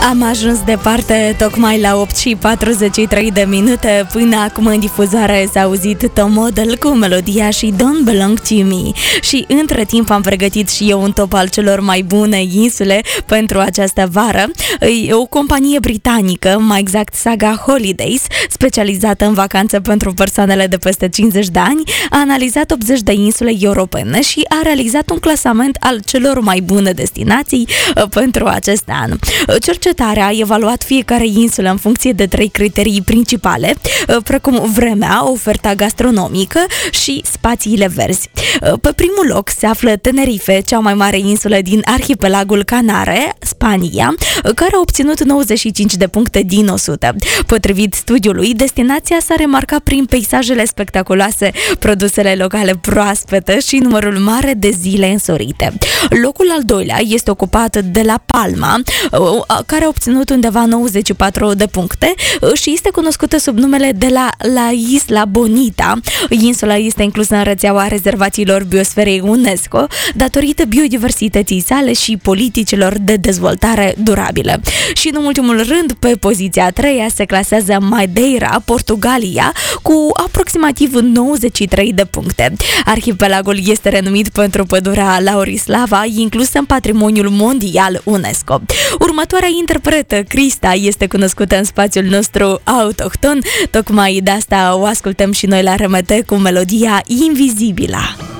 Am ajuns departe, tocmai la 8 și 43 de minute. Până acum în difuzare s-a auzit Tom Odell cu melodia și Don't Belong to Me. Și între timp am pregătit și eu un top al celor mai bune insule pentru această vară. E o companie britanică, mai exact Saga Holidays, specializată în vacanțe pentru persoanele de peste 50 de ani, a analizat 80 de insule europene și a realizat un clasament al celor mai bune destinații pentru acest an. Cercetarea a evaluat fiecare insulă în funcție de 3 criterii principale, precum vremea, oferta gastronomică și spațiile verzi. Pe primul loc se află Tenerife, cea mai mare insulă din arhipelagul Canare, Spania, care a obținut 95 de puncte din 100. Potrivit studiului, destinația s-a remarcat prin peisajele spectaculoase, produsele locale proaspete și numărul mare de zile însorite. Locul al doilea este ocupat de La Palma, care a obținut undeva 94 de puncte și este cunoscută sub numele de La Isla Bonita. Insula este inclusă în rețeaua rezervațiilor biosferei UNESCO datorită biodiversității sale și politicilor de dezvoltare durabilă. Și în ultimul rând, pe poziția a treia se clasează Madeira, Portugalia, cu aproximativ 93 de puncte. Arhipelagul este renumit pentru pădurea Laurislava, inclusă în patrimoniul mondial UNESCO. Următoarea interpretă, Krista, este cunoscută în spațiul nostru autohton, tocmai de asta o ascultăm și noi la RMT cu melodia Invizibila.